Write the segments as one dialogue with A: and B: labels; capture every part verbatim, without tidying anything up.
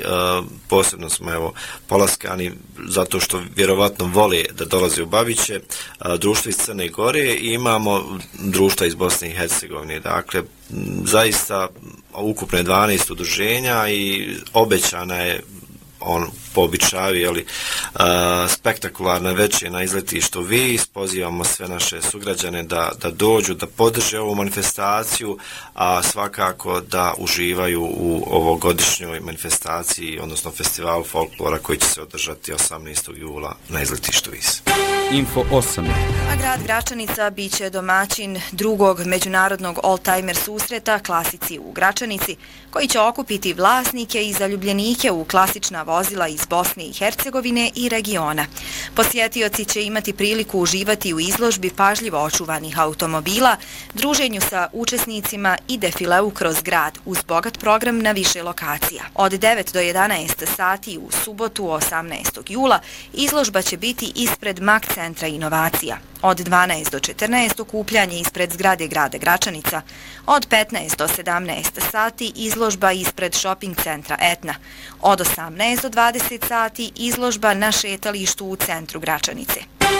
A: uh, posebno smo evo polaskani zato što vjerovatno vole da dolaze u Babiće, uh, društvo iz Crne Gore i imamo društva iz Bosne i Hercegovine. Dakle, zaista ukupno je dvanaest udruženja i obećana je on po običaju, jeli, uh, spektakularna večer na izletištu Vis. Pozivamo sve naše sugrađane da, da dođu, da podrže ovu manifestaciju, a svakako da uživaju u ovogodišnjoj manifestaciji, odnosno festivalu folklora koji će se održati osamnaestog jula na izletištu Vis.
B: Info osam.
C: A grad Gračanica biće domaćin drugog međunarodnog oldtimer susreta Klasici u Gračanici, koji će okupiti vlasnike i zaljubljenike u klasična vozila iz Bosne i Hercegovine i regiona. Posjetioci će imati priliku uživati u izložbi pažljivo očuvanih automobila, druženju sa učesnicima i defileu kroz grad uz bogat program na više lokacija. Od devet do jedanaest sati u subotu osamnaestog jula izložba će biti ispred Mak centra inovacija. Od dvanaest do četrnaest okupljanje ispred zgrade grada Gračanica. Od petnaest do sedamnaest sati izložba ispred shopping centra Etna. Od osamnaest do dvadeset sati izložba na šetalištu u centru Gračanice.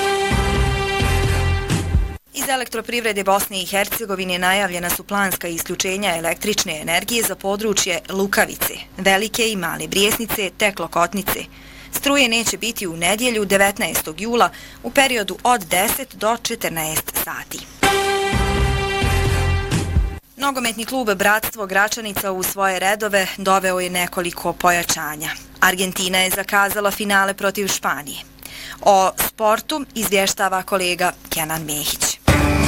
C: Iz Elektroprivrede Bosne i Hercegovine najavljena su planska isključenja električne energije za područje Lukavice, Velike i Male Brijesnice te Klokotnice. Struje neće biti u nedjelju devetnaestog jula u periodu od deset do četrnaest sati. Nogometni klub Bratstvo Gračanica u svoje redove doveo je nekoliko pojačanja. Argentina je zakazala finale protiv Španije. O sportu izvještava kolega Kenan Mehić.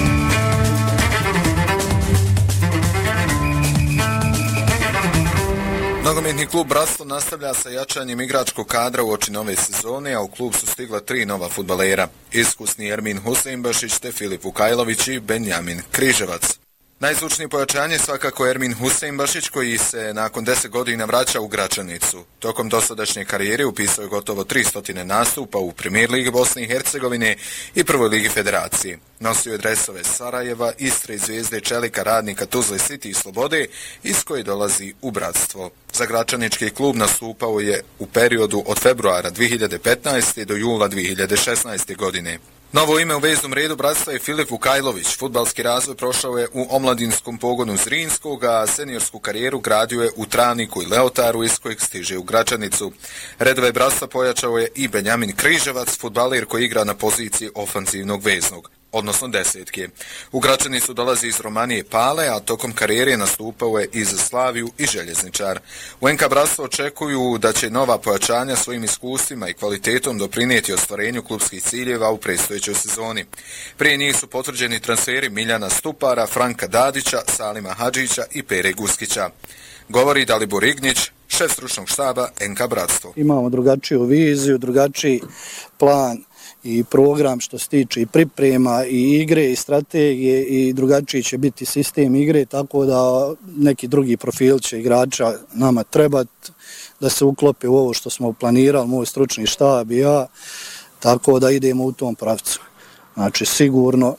D: Nogometni klub Bratstvo nastavlja sa jačanjem igračkog kadra uoči nove sezone, a u klub su stigla tri nova fudbalera. Iskusni Ermin Huseinbašić te Filip Vukajlović i Benjamin Križevac. Najzvučnije pojačanje svakako Ermin Huseinbašić, koji se nakon deset godina vraća u Gračanicu. Tokom dosadašnje karijere upisao je gotovo tristo nastupa u Premier ligi Bosne i Hercegovine i Prvoj ligi Federacije. Nosio je dresove Sarajeva, Istre, Zvijezde, Čelika, Radnika, Tuzle, City i Slobode, iz koje dolazi u Bratstvo. Za Gračanički klub nastupao je u periodu od februara dvije hiljade petnaeste. do jula dvije hiljade šesnaeste. godine. Novo ime u veznom redu Bratstva je Filip Vukajlović. Fudbalski razvoj prošao je u omladinskom pogonu Zrinskog, a seniorsku karijeru gradio je u Travniku i Leotaru, iz kojeg stiže u Gračanicu. Redove Bratstva pojačao je i Benjamin Križevac, fudbaler koji igra na poziciji ofanzivnog veznog, odnosno desetke. U Gračanicu dolazi iz Romanije Pale, a tokom karijere nastupao je i za Slaviju i Željezničar. U en ka Bratstvo očekuju da će nova pojačanja svojim iskustvima i kvalitetom doprinijeti ostvarenju klubskih ciljeva u predstojećoj sezoni. Prije njih su potvrđeni transferi Miljana Stupara, Franka Dadića, Salima Hadžića i Pere Guskića. Govori Dalibor Ignić, šef stručnog štaba en ka Bratstvo.
E: Imamo drugačiju viziju, drugačiji plan i program što se tiče i priprema i igre i strategije, i drugačiji će biti sistem igre, tako da neki drugi profil će igrača nama trebati da se uklope u ovo što smo planirali, moj stručni štab i ja, tako da idemo u tom pravcu. Znači sigurno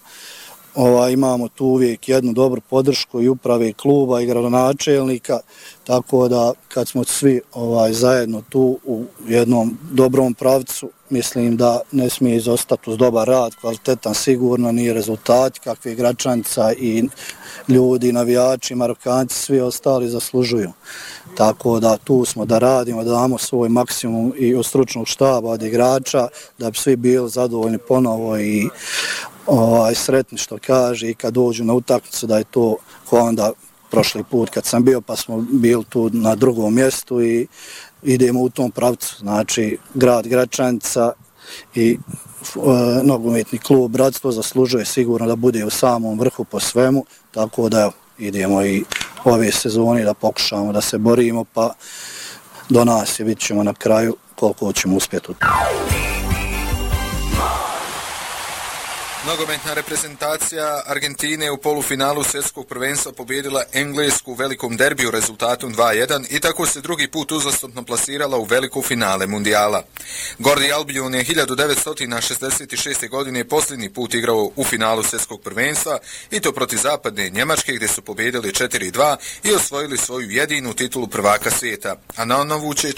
E: Ova, imamo tu uvijek jednu dobru podršku i uprave kluba i gradonačelnika, tako da kad smo svi ovaj, zajedno tu u jednom dobrom pravcu, mislim da ne smije izostati uz dobar rad, kvalitetan sigurno, ni rezultati kakve Gračanica i ljudi, navijači, Marokanci, svi ostali zaslužuju. Tako da tu smo da radimo, da damo svoj maksimum i od stručnog štaba, od igrača, da bi svi bili zadovoljni ponovo i ovaj, sretni što kaže, i kad dođu na utakmicu da je to ko onda prošli put kad sam bio, pa smo bili tu na drugom mjestu i idemo u tom pravcu. Znači grad Gračanica i e, nogometni klub Bratstvo zaslužuje sigurno da bude u samom vrhu po svemu, tako da evo, idemo i ove sezone da pokušamo da se borimo, pa do nas je, vidit ćemo na kraju koliko ćemo uspjeti.
D: Nogometna reprezentacija Argentine u polufinalu svjetskog prvenstva pobijedila Englesku u velikom derbiju rezultatom dva jedan i tako se drugi put uzastopno plasirala u veliku finale mundijala. Gordi Albion je hiljadu devetsto šezdeset šeste. godine posljednji put igrao u finalu svjetskog prvenstva, i to protiv zapadne Njemačke, gdje su pobijedili četiri dva i osvojili svoju jedinu titulu prvaka svijeta, a na novu će